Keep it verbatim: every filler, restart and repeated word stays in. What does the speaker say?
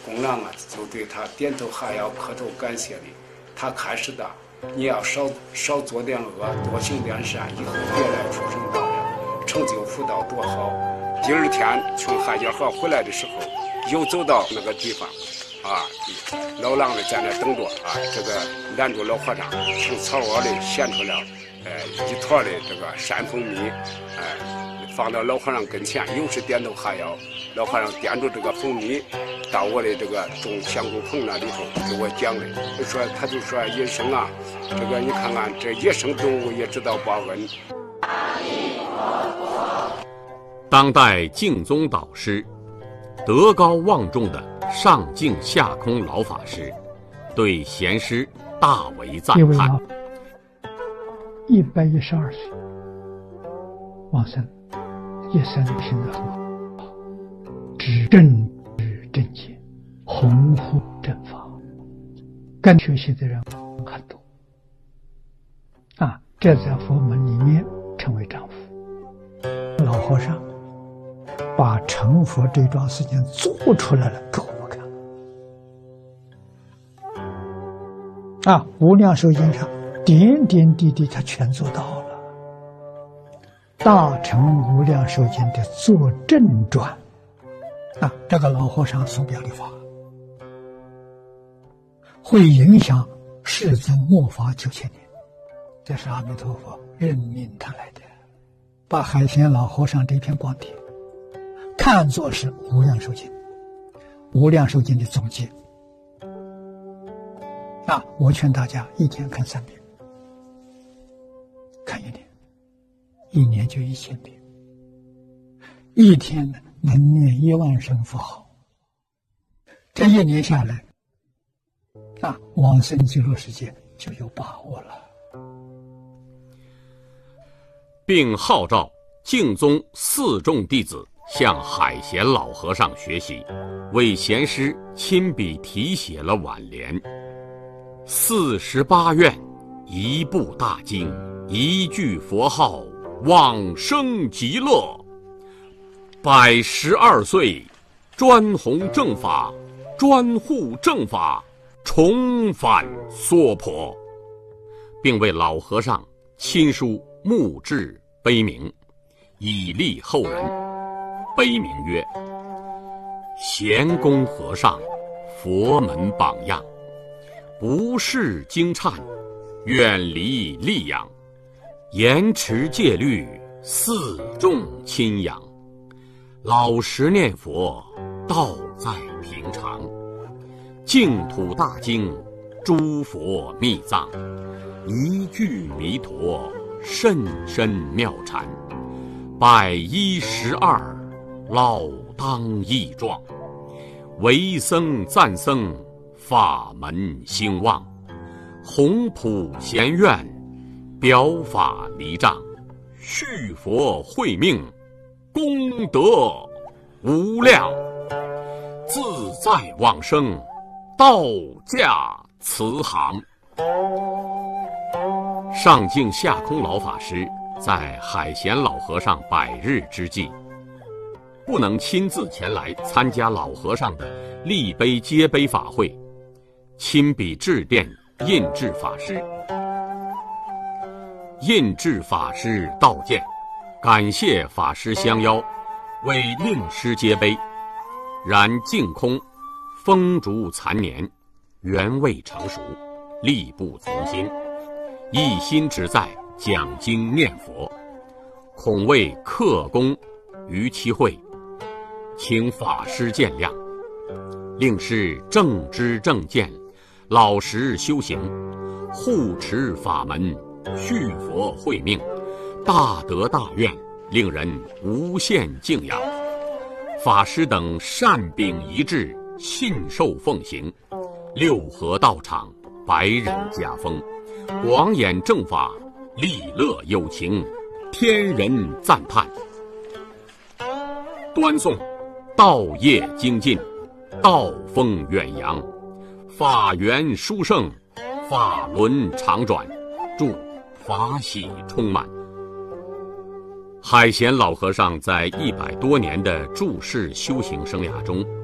公郎啊，就对他点头哈腰、磕头感谢的。他开始的，你要少少做点恶，多行点善，以后别来出生大人，成就福道多好。第二天从海家河回来的时候，又走到那个地方，啊，老郎呢在那等着啊，这个拦住老和尚，从草窝里衔出了，呃，一坨的这个山蜂蜜，哎、呃，放到老和尚跟前，又是点头哈腰。老和尚掂住这个蜂蜜，到我的这个种香菇棚那里头给我讲的，就说他就说野生啊，这个你看看这野生动物也知道报恩。 当代净宗导师、德高望重的上净下空老法师，对贤师大为赞叹。 一百一十二岁往生，一生品德很好，知正知正见，弘护正法，跟学习的人很多啊，这在佛门里面称为丈夫。老和尚把成佛这桩事情做出来了给我们看啊，无量寿经上点点滴滴他全做到了。大乘无量寿经的作证传啊，这个老和尚所表的法会影响世尊末法九千年，这是阿弥陀佛任命他来的，把海贤老和尚这篇光碟看作是无量寿经，无量寿经的总结啊！我劝大家一天看三遍，看一年，一年就一千遍，一天能念一万声佛号，这一年下来啊，往生极乐世界就有把握了。 并号召净宗四众弟子向海贤老和尚学习，为贤师亲笔题写了挽联：四十八愿，一部大经，一句佛号，往生极乐。百十二岁，专弘正法，专护正法，重返娑婆，并为老和尚亲书墓志碑铭，以利后人。碑铭曰：贤公和尚，佛门榜样，不识经忏，远离戾养，严持戒律，四众亲仰，老实念佛，道在平常，净土大经，诸佛密藏，一句弥陀，甚深妙禅，百一十二，老当益壮，为僧赞僧，法门兴旺，弘普贤愿，表法离障，续佛慧命，功德无量，自在往生，道驾慈航。上净下空老法师在海贤老和尚百日之际，不能亲自前来参加老和尚的立碑接碑法会，亲笔致电印制法师。印制法师道见，感谢法师相邀，为令师接碑。然净空风烛残年，原未成熟，力不从心，一心只在讲经念佛，恐为克功于其会，请法师见谅。令师正知正见，老实修行，护持法门，续佛慧命，大德大愿，令人无限敬仰。法师等善秉一致，信受奉行，六合道场，百人家风，广演正法，利乐有情，天人赞叹。端诵道业精进，道风远扬，法源殊胜，法轮常转，祝法喜充满。海贤老和尚在一百多年的住世修行生涯中，